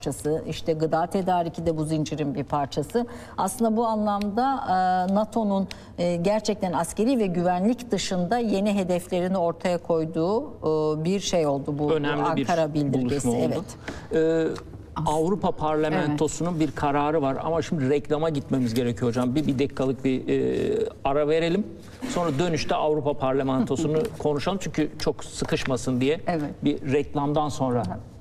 parçası. İşte gıda tedariki de bu zincirin bir parçası. Aslında bu anlamda NATO'nun gerçekten askeri ve güvenlik dışında yeni hedeflerini ortaya koyduğu bir şey oldu bu. Önemli Ankara bir bildirgesi. buluşma oldu. Evet. Avrupa Parlamentosu'nun bir kararı var ama şimdi reklama gitmemiz gerekiyor hocam. Bir dakikalık bir ara verelim. Sonra dönüşte Avrupa Parlamentosu'nu konuşalım çünkü çok sıkışmasın diye bir reklamdan sonra